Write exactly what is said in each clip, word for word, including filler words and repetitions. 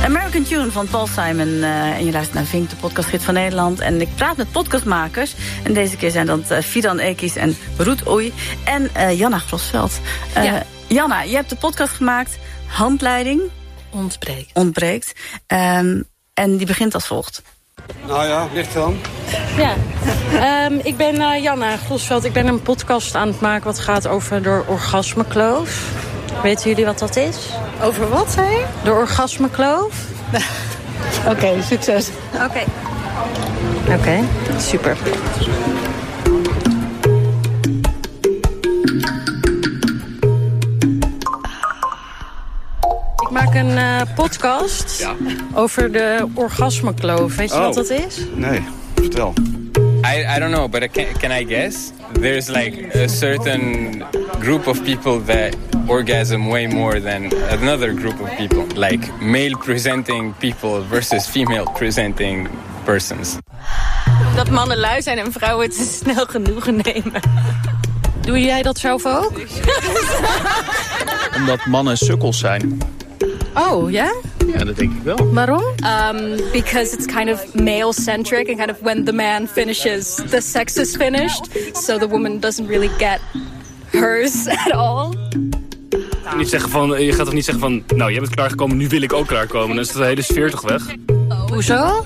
American Tune van Paul Simon. Uh, en je luistert naar Vink, de podcastgids van Nederland. En ik praat met podcastmakers. En deze keer zijn dat uh, Fidan Ekis en Ruud Oei. En uh, Janna Grosveld. Uh, ja. Janna, je hebt de podcast gemaakt. Handleiding. Ontbreekt. Ontbreekt. Um, en die begint als volgt. Nou ja, ligt dan. Ja, um, ik ben uh, Janna Grosveld. Ik ben een podcast aan het maken wat gaat over de orgasmekloof. Weten jullie wat dat is? Over wat, zei je? De orgasmekloof. Oké, okay, succes. Oké. Okay. Oké, okay, super. Ik maak een uh, podcast ja. over de orgasmekloof. Weet je oh. wat dat is? Nee, vertel. I, I don't know, but I can, can I guess? There's like a certain group of people that orgasm way more than another group of people. Like male presenting people versus female presenting persons. Dat mannen lui zijn en vrouwen het snel genoegen nemen. Doe jij dat zelf ook? Omdat mannen sukkels zijn. Oh, ja? Ja, dat denk ik wel. Waarom? Um, because it's kind of male-centric and kind of when the man finishes, the sex is finished. So the woman doesn't really get hers at all. Niet zeggen van, je gaat toch niet zeggen van, nou, jij bent klaargekomen, nu wil ik ook klaarkomen. Dan is de hele sfeer toch weg? Hoezo?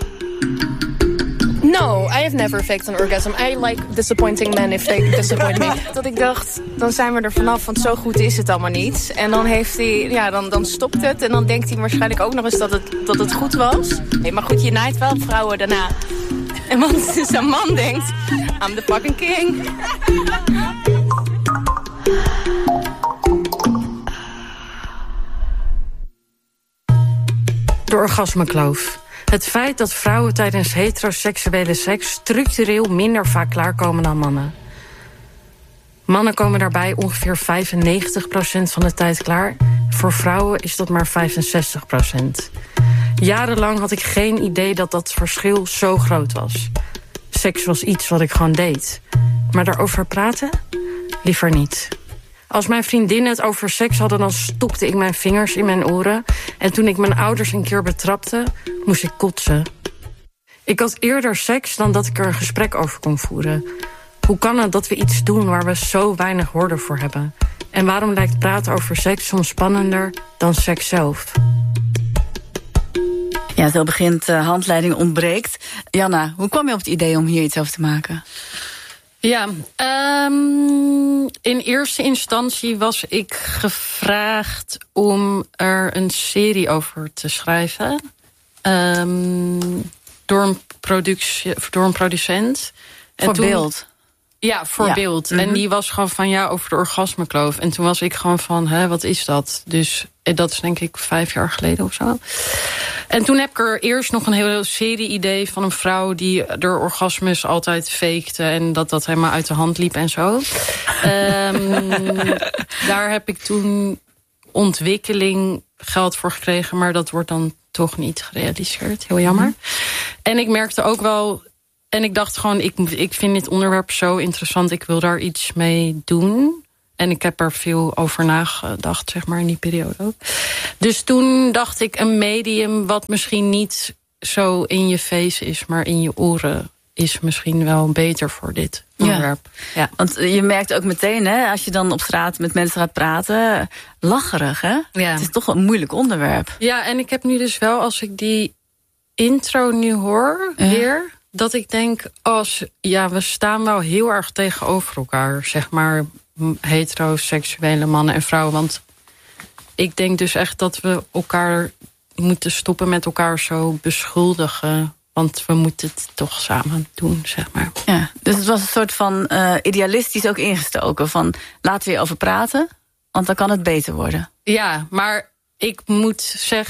No, I have never faked an orgasm. I like disappointing men if they disappoint me. Dat ik dacht, dan zijn we er vanaf, want zo goed is het allemaal niet. En dan heeft hij, ja, dan, dan stopt het. En dan denkt hij waarschijnlijk ook nog eens dat het, dat het goed was. Nee, maar goed, je naait wel vrouwen daarna. En want zo'n man denkt, I'm the fucking king. De orgasmekloof. Het feit dat vrouwen tijdens heteroseksuele seks structureel minder vaak klaarkomen dan mannen. Mannen komen daarbij ongeveer vijfennegentig procent van de tijd klaar. Voor vrouwen is dat maar vijfenzestig procent. Jarenlang had ik geen idee dat dat verschil zo groot was. Seks was iets wat ik gewoon deed. Maar daarover praten? Liever niet. Als mijn vriendinnen het over seks hadden, dan stopte ik mijn vingers in mijn oren. En toen ik mijn ouders een keer betrapte, moest ik kotsen. Ik had eerder seks dan dat ik er een gesprek over kon voeren. Hoe kan het dat we iets doen waar we zo weinig woorden voor hebben? En waarom lijkt praten over seks soms spannender dan seks zelf? Ja, zo begint uh, Handleiding Ontbreekt. Janna, hoe kwam je op het idee om hier iets over te maken? Ja, um, in eerste instantie was ik gevraagd om er een serie over te schrijven. Um, door, een productie, door een producent. Voor en toen, beeld? Ja, voor ja. beeld. Mm-hmm. En die was gewoon van, ja, over de orgasmekloof. En toen was ik gewoon van, hè, wat is dat? Dus dat is denk ik vijf jaar geleden of zo. En toen heb ik er eerst nog een hele serie-idee van een vrouw die de orgasmes altijd fakte en dat dat helemaal uit de hand liep en zo. um, daar heb ik toen ontwikkeling geld voor gekregen, maar dat wordt dan toch niet gerealiseerd. Heel jammer. Mm-hmm. En ik merkte ook wel, en ik dacht gewoon, ik, ik vind dit onderwerp zo interessant, ik wil daar iets mee doen. En ik heb er veel over nagedacht, zeg maar, in die periode ook. Dus toen dacht ik, een medium wat misschien niet zo in je face is, maar in je oren, is misschien wel beter voor dit onderwerp. Ja, ja. Want je merkt ook meteen, hè, als je dan op straat met mensen gaat praten, lacherig, hè? Ja. Het is toch een moeilijk onderwerp. Ja, en ik heb nu dus wel, als ik die intro nu hoor, ja. weer, dat ik denk, als ja, we staan wel heel erg tegenover elkaar, zeg maar, heteroseksuele mannen en vrouwen. Want ik denk dus echt dat we elkaar moeten stoppen met elkaar zo beschuldigen. Want we moeten het toch samen doen, zeg maar. Ja, dus het was een soort van uh, idealistisch ook ingestoken. Van, laten we hierover praten, want dan kan het beter worden. Ja, maar ik moet zeggen,